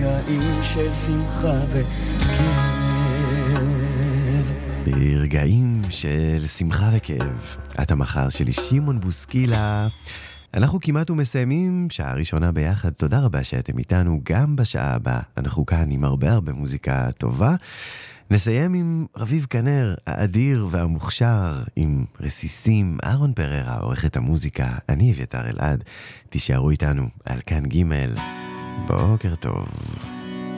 ברגעים של שמחה וכאב. ברגעים של שמחה וכאב. את המחר שלי שמעון בוסקילה. אנחנו כמעט ומסיימים שעה ראשונה ביחד. תודה רבה שאתם איתנו גם בשעה הבאה. אנחנו כאן עם הרבה מוזיקה טובה. נסיים עם רביב כנר, האדיר והמוכשר, עם רסיסים. אהרון פררה, עורכת המוזיקה. אני אביתר אלעד. תישארו איתנו על כאן ג'. בוקר טוב.